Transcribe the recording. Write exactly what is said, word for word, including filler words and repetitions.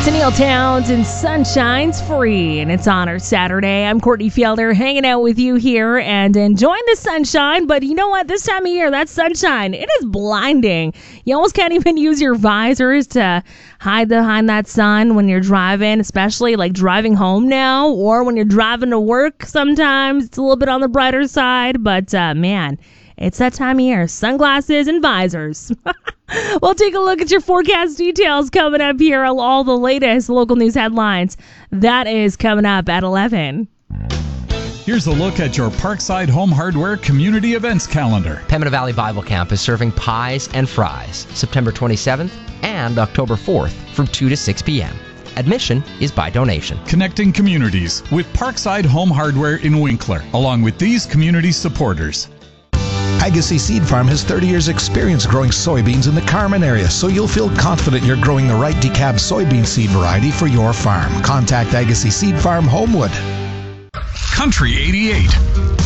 Neil Towns and Sunshine's Free, and it's Honor Saturday. I'm Courtney Fielder, hanging out with you here and enjoying the sunshine. But you know what? This time of year, that sunshine, it is blinding. You almost can't even use your visors to hide behind that sun when you're driving, especially like driving home now, or when you're driving to work. Sometimes it's a little bit on the brighter side, but uh, man, it's that time of year. Sunglasses and visors. We'll take a look at your forecast details coming up here. All the latest local news headlines. That is coming up at eleven. Here's a look at your Parkside Home Hardware Community Events calendar. Pembina Valley Bible Camp is serving pies and fries September twenty-seventh and October fourth from two to six p.m. Admission is by donation. Connecting communities with Parkside Home Hardware in Winkler, along with these community supporters. Agassiz Seed Farm has thirty years experience growing soybeans in the Carmen area, so you'll feel confident you're growing the right decab soybean seed variety for your farm. Contact Agassiz Seed Farm, Homewood. Country eighty-eight.